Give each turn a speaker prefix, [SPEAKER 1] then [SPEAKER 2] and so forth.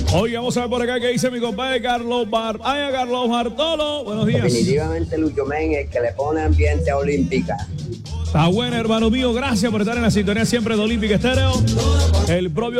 [SPEAKER 1] Oye, vamos a ver por acá qué dice mi compadre Carlos Bartolo. Buenos días.
[SPEAKER 2] Definitivamente Lucho Men, el que le pone ambiente a Olímpica.
[SPEAKER 1] Está bueno, hermano mío. Gracias por estar en la sintonía siempre de Olímpica Estéreo. El propio